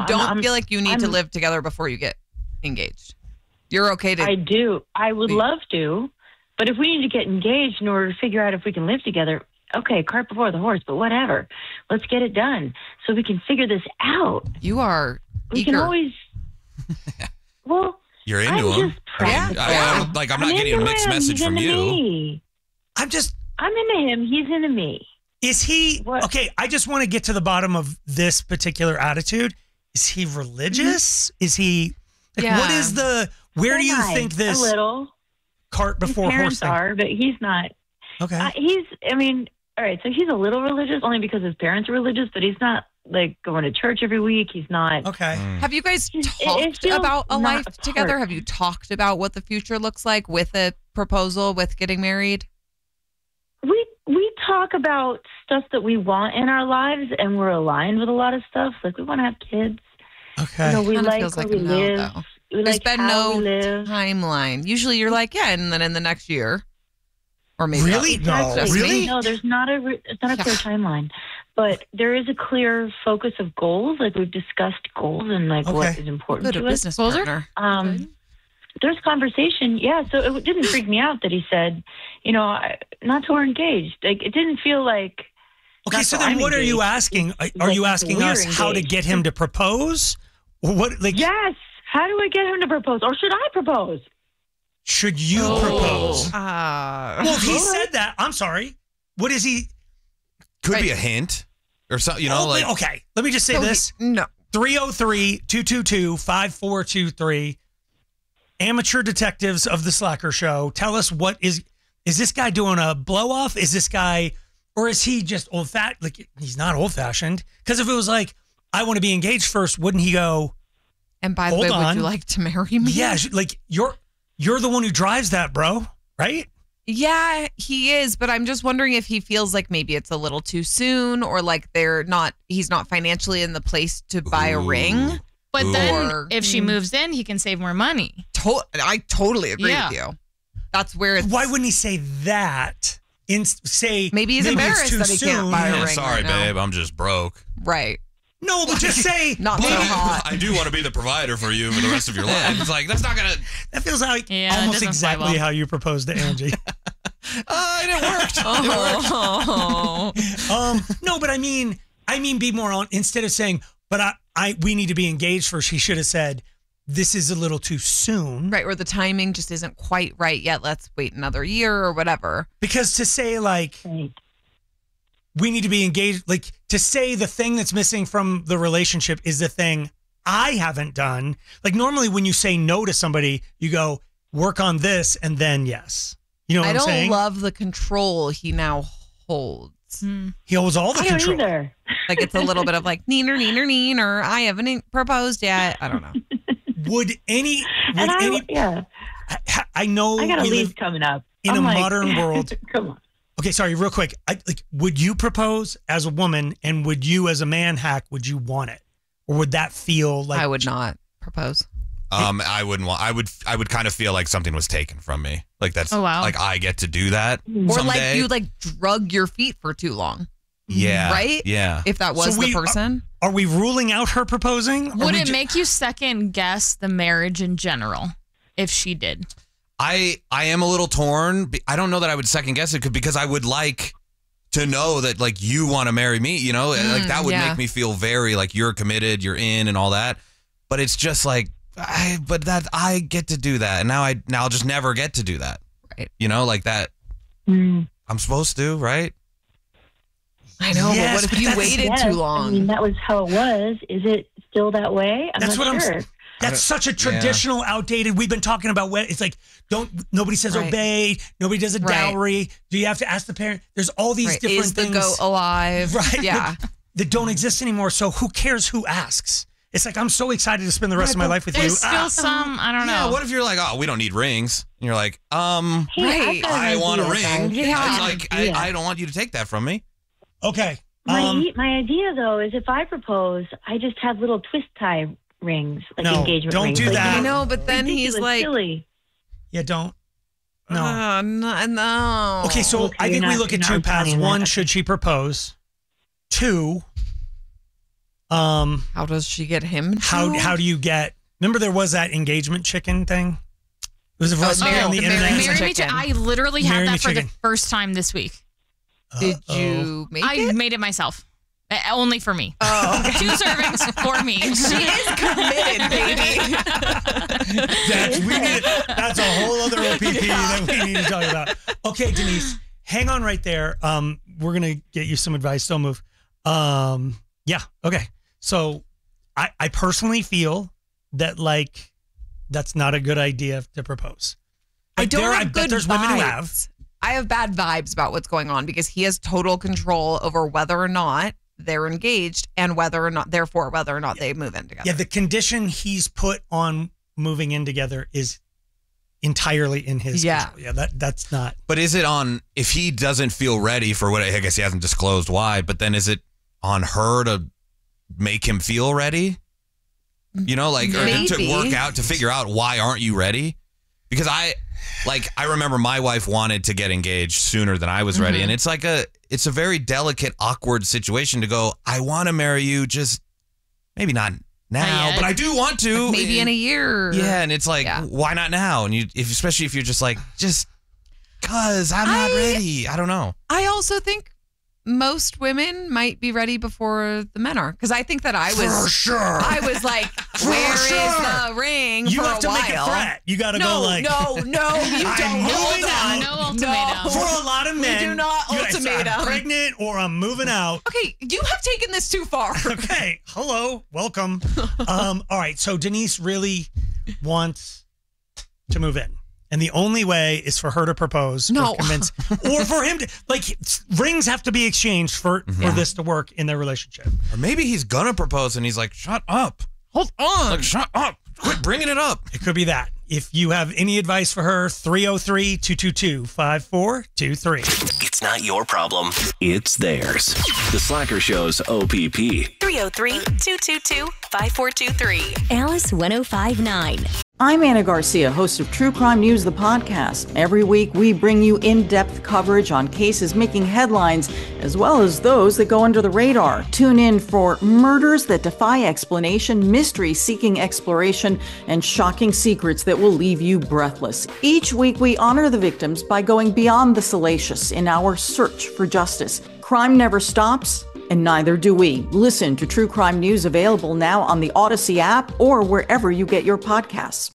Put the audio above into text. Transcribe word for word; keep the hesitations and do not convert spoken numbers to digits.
don't I'm, feel like you need I'm, to live together before you get engaged. You're okay to. I do. I would love to, but if we need to get engaged in order to figure out if we can live together, okay, cart before the horse. But whatever, let's get it done so we can figure this out. You are. We eager. can always. Well, you're into I'm him. just I mean, practical. I, I, like I'm not I'm getting a into mixed him. message He's from into you. Me. I'm just. I'm into him. He's into me. Is he What? okay? I just want to get to the bottom of this particular attitude. Is he religious? Mm-hmm. Is he? Like, Yeah. What is the? Where do you Am I? think this A little. cart His before horse parents thing? are, but he's not. Okay. Uh, he's. I mean, all right. So he's a little religious, only because his parents are religious, but he's not like going to church every week. He's not. Okay. Have you guys It- it talked feels about a not life apart. together? Have you talked about what the future looks like with a proposal, with getting married? We we talk about stuff that we want in our lives, and we're aligned with a lot of stuff. Like we want to have kids. Okay. You know, we Kinda like feels where like we a no, live. though. We There's like been how no we live. timeline. Usually you're like, yeah, and then in the next year. Or maybe Really? not. No. Just Really? me. No, there's not a re- it's not a clear timeline, but there is a clear focus of goals. Like we've discussed goals and like what Okay. is important Good, a to us. business partner. Um, there's conversation, yeah. So it didn't freak me out that he said, you know, I, not till we're engaged. Like it didn't feel like. Okay. not So till then, I'm what are you engaged. asking? Are, It's are like you asking we're us how to engaged. get him to propose? Or what? Like, Yes. How do I get him to propose, or should I propose? should you Oh. propose? Uh, Well, if he said that, I'm sorry. What is he? Could be a hint or something. You know, Oh, like okay. Let me just say so this. he- no. three oh three, two two two, five four two three. Amateur detectives of the Slacker Show. Tell us what is is this guy doing a blow off? Is this guy, or is he just old fat? Like he's not old fashioned. Because if it was like I want to be engaged first, wouldn't he go? And by the Hold way, on. would you like to marry me? Yeah, like you're you're the one who drives that, bro. Right? Yeah, he is, but I'm just wondering if he feels like maybe it's a little too soon or like they're not he's not financially in the place to buy a Ooh. ring. But Ooh. then Or- if she Mm. moves in, he can save more money. To- I totally agree Yeah. with you. That's where it's Why wouldn't he say that? In say Maybe he's it's embarrassed too that he can't soon. buy a yeah, ring sorry, right now. babe, I'm just broke. right. No, but just say Not so But hot. I do want to be the provider for you for the rest of your life. It's like that's not gonna. that feels like Yeah, that almost doesn't fly exactly well. how you proposed to Angie. Uh, it worked. Oh. Um, no, but I mean, I mean, be more on. Instead of saying, "But I, I, we need to be engaged first," he should have said, "This is a little too soon." Right, or the timing just isn't quite right yet. Let's wait another year or whatever. Because to say like Right. we need to be engaged, like to say the thing that's missing from the relationship is the thing I haven't done. Like normally, when you say no to somebody, you go work on this and then yes. You know what I I'm don't saying? love the control he now holds. he holds all the I don't control. either. Like it's a little bit of like neener, neener, neener. I haven't proposed yet. I don't know. Would any? Would And I, any? yeah, I, I know I got a we lease live coming up. in I'm a like, modern world. Come on. Okay, sorry, real quick. I, like, would you propose as a woman, and would you, as a man hack, would you want it, or would that feel like I would not propose. Um, I wouldn't want. I would. I would kind of feel like something was taken from me. Like that's. Oh, wow. Like I get to do that Or someday. like you like drug your feet for too long. Yeah. Right? Yeah. If that was So we- the person. Are we ruling out her proposing? Or Would we it ju- make you second guess the marriage in general if she did? I I am a little torn. Be- I don't know that I would second guess it could because I would like to know that like you want to marry me. You know, like that would yeah. make me feel very like you're committed, you're in, and all that. But it's just like. I, but that I get to do that, and now I now I'll just never get to do that. Right. You know, like that. Mm. I'm supposed to, right? I know, Yes, but what but if you that's- waited Yes, too I long? mean, that was how it was. Is it still that way? I'm That's not what sure. I'm. That's such a traditional, outdated. We've been talking about what it's like. Don't nobody says Right. obey. Nobody does a Right. dowry. Do you have to ask the parent? There's all these Right. different Is the things, goat alive? right? Yeah. That, that don't exist anymore. So who cares who asks? It's like I'm so excited to spend the rest of my life with you. There's still Ah. some, I don't know. Yeah. What if you're like, oh, we don't need rings? And you're like, um, Hey, Right. I've got an I want a idea, ring. guys. Yeah. It's like I, Yeah. I don't want you to take that from me. Okay. My, Um, i- my idea, though, is if I propose, I just have little twist tie rings, like No, engagement don't rings. do like, that. I know, but then he's ridiculous, like, silly. yeah, don't. No. Uh, no, no. Okay, so Okay, I think you're we not- look at you're two not paths. planning that. One, Okay. should she propose? Two, Um, How does she get him? To? how how do you get? Remember, there was that engagement chicken thing. It was a Oh, on Marry- the the internet. Marry It's Me like, Marry me chicken. chicken. I literally Marry had me that for chicken. the first time this week. Did uh-oh. you make I it? made it myself. Uh, Only for me. Oh, okay. Two servings for me. She is committed, baby. That's, we need, that's a whole other O P P that we need to talk about. Okay, Denise, hang on right there. Um, we're gonna get you some advice. Don't move. Um, yeah. Okay. So, I I personally feel that like that's not a good idea to propose. I Like, don't there, have I bet good there's vibes. women who have. I have bad vibes about what's going on because he has total control over whether or not they're engaged and whether or not, therefore, whether or not they move in together. Yeah, the condition he's put on moving in together is entirely in his Yeah. control. Yeah, that that's not. But is it on, if he doesn't feel ready for what, I guess he hasn't disclosed why, but then is it on her to make him feel ready? You know, like, or to Maybe. work out, to figure out why aren't you ready? Because I, like, I remember my wife wanted to get engaged sooner than I was ready. Mm-hmm. And it's like a, it's a very delicate, awkward situation to go, I want to marry you, just maybe not now, yet. but I do want to. Maybe in a year. Yeah, and it's like, Yeah. why not now? And you, if, especially if you're just like, just cause I'm not I- ready. I don't know. I also think most women might be ready before the men are. Because I think that I was, For sure. I was like, where is sure. the ring You for have a to while? make a threat. You got to No, go like. no, no, you I'm don't. Hold moving on. out. No ultimatum. For a lot of We men, do not you guys, ultimatum. I'm pregnant or I'm moving out. Okay, you have taken this too far. Okay, hello, welcome. Um, all right, so Denise really wants to move in. And the only way is for her to propose No. or convince, or for him to, like, s- rings have to be exchanged for, for this to work in their relationship. Or maybe he's gonna propose and he's like, shut up. Hold on. Like, shut up. Quit bringing it up. It could be that. If you have any advice for her, three oh three, two two two, five four two three. It's not your problem. It's theirs. The Slacker Show's O P P. three oh three, two two two, five four two three. Alice ten fifty-nine. I'm Anna Garcia, host of True Crime News, the podcast. Every week, we bring you in-depth coverage on cases making headlines, as well as those that go under the radar. Tune in for murders that defy explanation, mysteries seeking exploration, and shocking secrets that will leave you breathless. Each week, we honor the victims by going beyond the salacious in our search for justice. Crime never stops, and neither do we. Listen to True Crime News, available now on the Odyssey app or wherever you get your podcasts.